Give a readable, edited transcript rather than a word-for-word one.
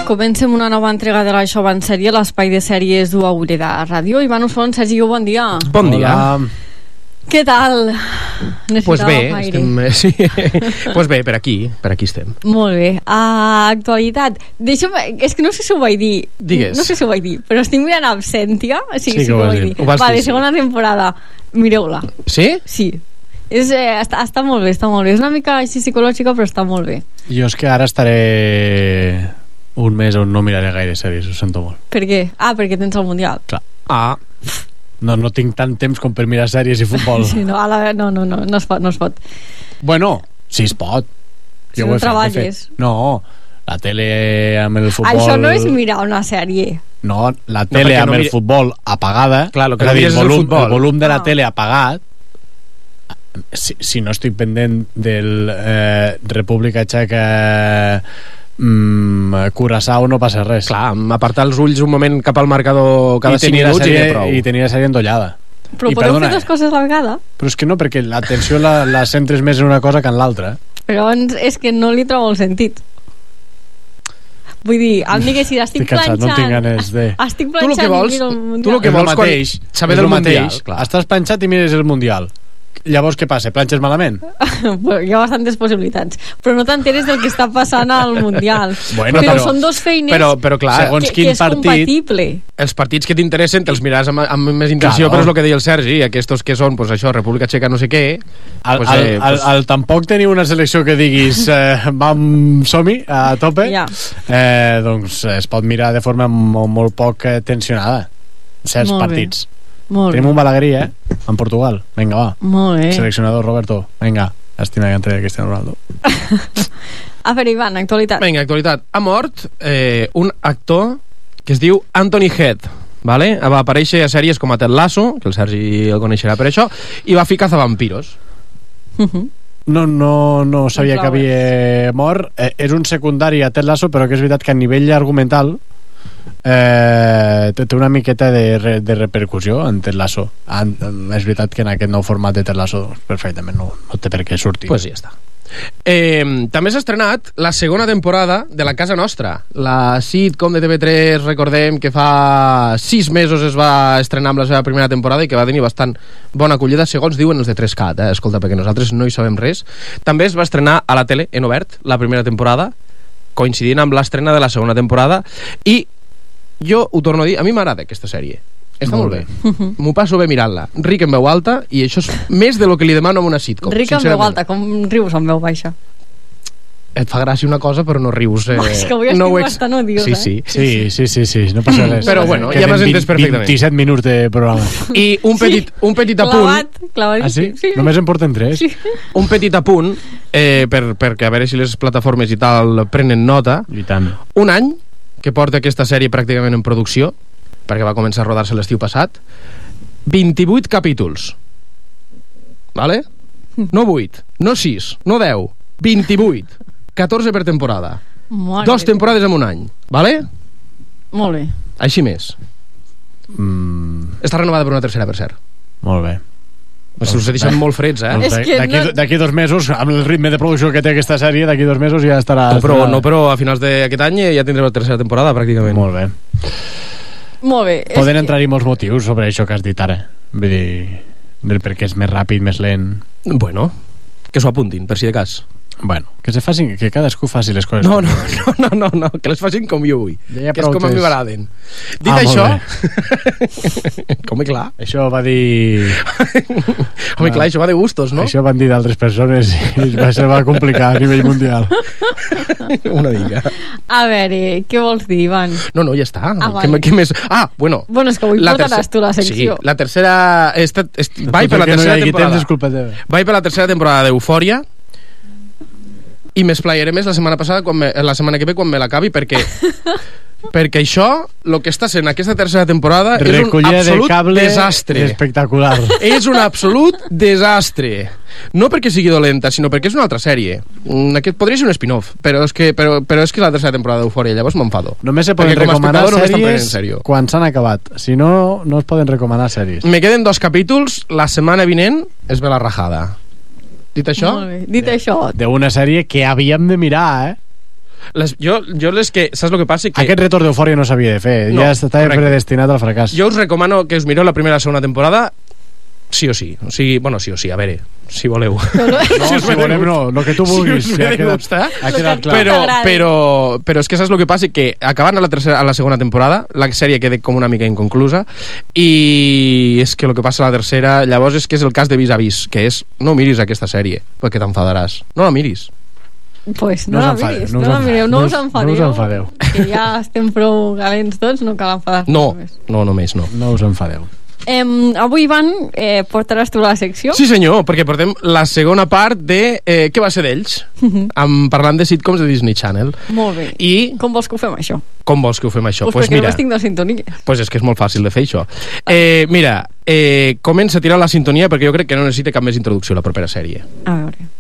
Comencem una nova entrega de la Jove en Sèrie, l'espai de sèries du Aureda Ràdio. Iván Usón, Sergi, bon dia. Bon dia. Què tal? Pues bé, sí. Pues bé, per aquí estem. Molt bé. Actualitat. Deixa'm, és que no sé si ho vaig dir. Digues. No sé si ho vaig dir, però estic mirant Absentia. Sí que ho vaig dir. Vale, segona temporada. Mireu-la. Sí? Sí. Està molt bé, està molt bé. És una mica així psicològica, però està molt bé. Jo és que ara estaré un mes on no miraré gaire sèries, ho sento molt. Per què? Perquè tens el Mundial. Clar. No tinc tant temps com per mirar sèries i futbol. Sí, no es pot. Bueno, sí es pot. Si no treballes. No, la tele amb el futbol... Això no és mirar una sèrie. No, la tele amb el futbol apagada. Clar, el que és el futbol. El volum de la tele apagat. Si no estic pendent del República Txeca... Curaçao, no passa res. Clar, apartar els ulls un moment cap al marcador cada 5 minuts i prou. I tenir la sèrie endollada. Però podeu fer dues coses a la vegada? Però és que no, perquè l'atenció la centres més en una cosa que en l'altra. Però és que no li trobo el sentit. Vull dir, em digues si estic planxant... No tinc ganes de... Estic planxant i miro el Mundial. Tu el que vols saber del Mundial. Estàs planxat i mires el Mundial. Llavors què passa? Planxes malament? Hi ha bastantes possibilitats, però no t'enteres del que està passant al Mundial. Però són dos feines però clar, segons que és compatible. Els partits que t'interessen te'ls miràs amb més intenció, però és el que deia el Sergi, aquests que són, pues això, República Txeca no sé què. Tampoc teniu una selecció que diguis vam som-hi a tope, doncs es pot mirar de forma molt poc tensionada certs partits. Tenim un Balaguer, en Portugal. Vinga, va. Molt bé. Seleccionador Roberto. Vinga, estima que entre Cristiano Ronaldo. A veure, Ivan, actualitat. Vinga, actualitat. Ha mort un actor que es diu Anthony Head, vale? Va aparèixer a sèries com a Ted Lasso, que el Sergi el coneixerà per això, i va fer Cazavampiros. No sabia que havia mort. És un secundari a Ted Lasso, però que és veritat que a nivell argumental té una miqueta de repercussió en Ted Lasso. És veritat que en aquest nou format de Ted Lasso perfectament no té per què sortir. Pues ja està. També s'ha estrenat la segona temporada de La Casa Nostra, la sitcom de TV3. Recordem que fa 6 mesos es va estrenar amb la seva primera temporada i que va tenir bastant bona acollida, segons diuen els de 3CAT, escolta, perquè nosaltres no hi sabem res. També es va estrenar a la tele en obert la primera temporada, coincidint amb l'estrena de la segona temporada, i jo ho torno a dir, a mi m'agrada aquesta sèrie. Està molt bé. M'ho passo bé mirant-la. Ric en veu alta, i això és més de lo que li demano a una sitcom. Ric en veu alta, com rius en veu baixa? Et fa gràcia una cosa, però no rius. És que avui estic bastant odiós, Sí, no passa res. Però bueno, ja m'has entès perfectament. 27 minuts de programa. I un petit apunt... Clavadíssim. Sí? Només en porten 3? Sí. Un petit apunt, perquè a veure si les plataformes i tal prenen nota. I tant. Un any que porta aquesta sèrie pràcticament en producció, perquè va començar a rodar-se l'estiu passat, 28 capítols. Vale? No 8, no 6, no 10, 28. 14 per temporada. 2 temporades en un any. Vale? Molt bé. Així més. Està renovada per una tercera, per cert. Molt bé. Us deixen molt freds, D'aquí 2 mesos, amb el ritme de producció que té aquesta sèrie, d'aquí 2 mesos ja estarà... Però a finals d'aquest any ja tindrem la tercera temporada, pràcticament. Molt bé. Molt bé. Poden entrar-hi molts motius sobre això que has dit ara. Vull dir, del per què és més ràpid, més lent... Bueno, que s'ho apuntin, per si de cas. Bueno, que cadascú faci les coses. No, que les facin com jo vull, que és com a mi m'agraden. Dit això... Com clar. Això va dir... Home, clar, això va de gustos, no? Això van dir d'altres persones i se va complicar a nivell mundial. Una mica. A veure, què vols dir, Ivan? No, ja està. Vale. Què més? Bueno, és que avui portaràs tu la secció. Sí, la tercera... Vaig per la tercera temporada. Vaig per la tercera temporada d'Eufòria, i m'esplaiaré més la setmana que ve quan me l'acabi, perquè això, el que està sent aquesta tercera temporada, és un absolut desastre. Espectacular. És un absolut desastre. No perquè sigui dolenta, sinó perquè és una altra sèrie. Podria ser un spin-off, però és que la tercera temporada d'Eufòria, llavors m'enfado. Només se poden recomanar sèries quan s'han acabat. Si no, no es poden recomanar sèries. Me queden 2 capítols, la setmana vinent es ve la rajada. Dit això? Molt bé. Dit això... D'una sèrie que havíem de mirar, Jo les que... Saps el que passa? Que... Aquest retorn d'eufòria no s'havia de fer. No, ja estava predestinat al fracàs. Jo us recomano que us mireu la primera i la segona temporada sí o sí. O sigui, bueno, sí o sí, a veure, si voleu. No, si volem no, el que tu vulguis. Si us ve de gust, ha quedat clar. Però és que saps el que passa? Que acabant a la segona temporada, la sèrie queda com una mica inconclusa, i és que el que passa a la tercera, llavors és que és el cas de Vis a Vis, que és, no miris aquesta sèrie, perquè t'enfadaràs. No la miris. Pues no la miris, no la mireu, no us enfadeu. Que ja estem prou calents tots, no cal enfadar-nos. No, només no. No us enfadeu. Avui, Ivan, portaràs tu la secció? Sí, senyor, perquè portem la segona part de Què va ser d'ells? Parlant de sitcoms de Disney Channel. Molt bé. I com vols que ho fem, això? Com vols que ho fem, això? Pues perquè no estic de sintonia. Pues és que és molt fàcil de fer, això. Mira, comença a tirar la sintonia perquè jo crec que no necessita cap més introducció la propera sèrie. A veure...